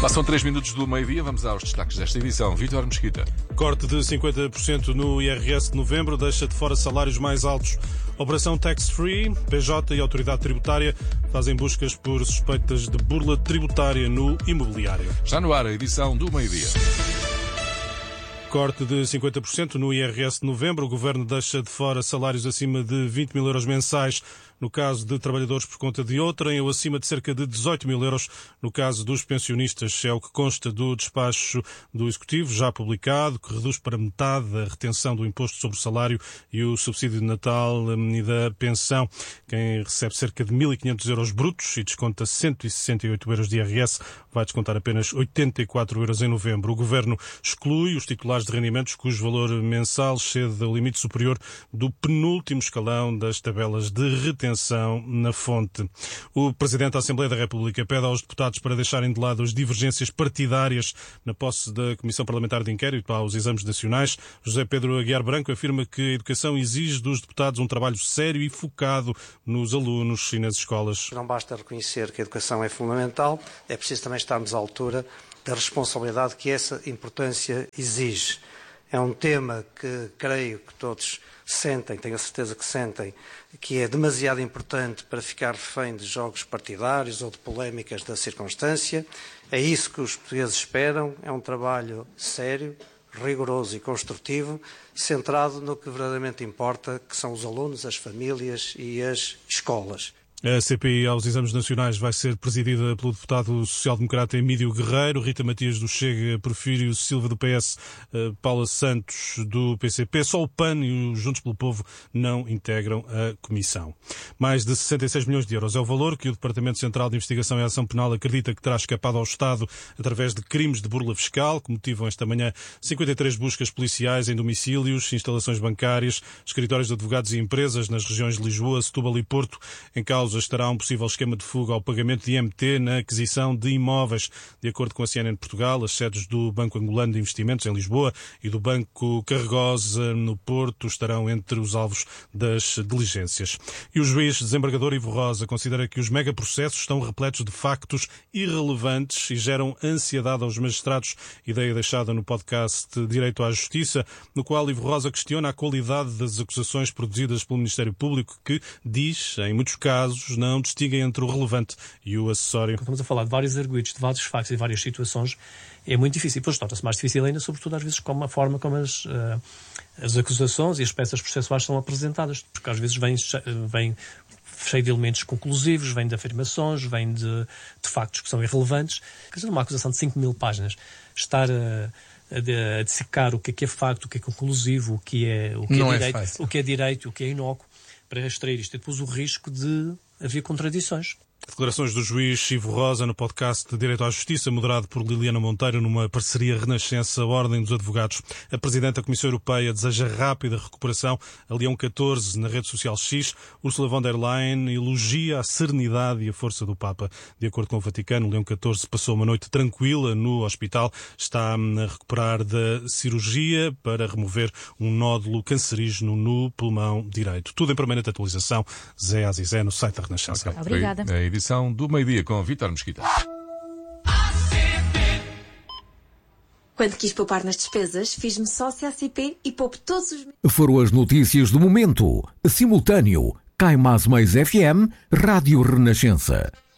Passam 3 minutos do meio-dia, vamos aos destaques desta edição. Vítor Mesquita. Corte de 50% no IRS de novembro deixa de fora salários mais altos. Operação Tax Free, PJ e Autoridade Tributária fazem buscas por suspeitas de burla tributária no imobiliário. Já no ar a edição do meio-dia. Corte de 50% no IRS de novembro. O Governo deixa de fora salários acima de 20 mil euros mensais no caso de trabalhadores por conta de outrem ou acima de cerca de 18 mil euros no caso dos pensionistas. É o que consta do despacho do Executivo, já publicado, que reduz para metade a retenção do imposto sobre o salário e o subsídio de Natal e da pensão. Quem recebe cerca de 1.500 euros brutos e desconta 168 euros de IRS vai descontar apenas 84 euros em novembro. O Governo exclui os titulares de rendimentos cujo valor mensal excede o limite superior do penúltimo escalão das tabelas de retenção na fonte. O Presidente da Assembleia da República pede aos deputados para deixarem de lado as divergências partidárias na posse da Comissão Parlamentar de Inquérito aos Exames Nacionais. José Pedro Aguiar Branco afirma que a educação exige dos deputados um trabalho sério e focado nos alunos e nas escolas. Não basta reconhecer que a educação é fundamental, é preciso também estarmos à altura da responsabilidade que essa importância exige. É um tema que creio que todos sentem, tenho a certeza que sentem, que é demasiado importante para ficar refém de jogos partidários ou de polémicas da circunstância. É isso que os portugueses esperam, é um trabalho sério, rigoroso e construtivo, centrado no que verdadeiramente importa, que são os alunos, as famílias e as escolas. A CPI aos Exames Nacionais vai ser presidida pelo deputado social-democrata Emílio Guerreiro, Rita Matias do Chega, Porfírio Silva do PS, Paula Santos do PCP. Só o PAN e os Juntos pelo Povo não integram a comissão. Mais de 66 milhões de euros é o valor que o Departamento Central de Investigação e Ação Penal acredita que terá escapado ao Estado através de crimes de burla fiscal, que motivam esta manhã 53 buscas policiais em domicílios, instalações bancárias, escritórios de advogados e empresas nas regiões de Lisboa, Setúbal e Porto. Em causa estará um possível esquema de fuga ao pagamento de IMT na aquisição de imóveis. De acordo com a CNN de Portugal, as sedes do Banco Angolano de Investimentos em Lisboa e do Banco Carregosa no Porto estarão entre os alvos das diligências. E o juiz desembargador Ivo Rosa considera que os megaprocessos estão repletos de factos irrelevantes e geram ansiedade aos magistrados. Ideia deixada no podcast Direito à Justiça, no qual Ivo Rosa questiona a qualidade das acusações produzidas pelo Ministério Público, que diz, em muitos casos, não distinguem entre o relevante e o acessório. Estamos a falar de vários arguidos, de vários factos e várias situações. É muito difícil. E depois torna-se mais difícil ainda, sobretudo às vezes com a forma como as acusações e as peças processuais são apresentadas. Porque às vezes vem cheio de elementos conclusivos, vem de afirmações, vem de factos que são irrelevantes. Quer dizer, uma acusação de 5.000 páginas, estar a dissecar o que é facto, o que é conclusivo, o que é direito, o que é direito, o que é inócuo, para extrair isto. E depois o risco de haver contradições. Declarações do juiz Ivo Rosa no podcast de Direito à Justiça, moderado por Liliana Monteiro, numa parceria Renascença-Ordem dos Advogados. A Presidente da Comissão Europeia deseja rápida recuperação. A Leão 14, na rede social X, Ursula von der Leyen elogia a serenidade e a força do Papa. De acordo com o Vaticano, Leão 14 passou uma noite tranquila no hospital. Está a recuperar da cirurgia para remover um nódulo cancerígeno no pulmão direito. Tudo em permanente atualização. Zé Azizé, no site da Renascença. Okay. Obrigada. A edição do meio-dia com Vítor Mesquita. Quando quis poupar nas despesas, fiz-me sócia ACP e poupo todos os meses. Foram as notícias do momento. Simultâneo. Cai Mais FM, Rádio Renascença.